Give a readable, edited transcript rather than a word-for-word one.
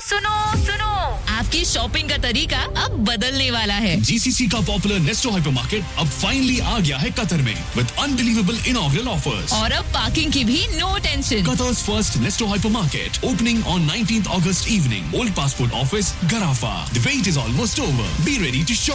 सुनो आपकी शॉपिंग का तरीका अब बदलने वाला है। GCC का पॉपुलर नेस्टो हाइपरमार्केट अब फाइनली आ गया है कतर में विद अनबिलीवेबल इनॉग्रल ऑफर्स। और अब पार्किंग की भी no tension. Qatar's first Nesto hypermarket opening on 19th August evening. Old Passport Office, Garafa. The wait is almost over. Be ready to shop.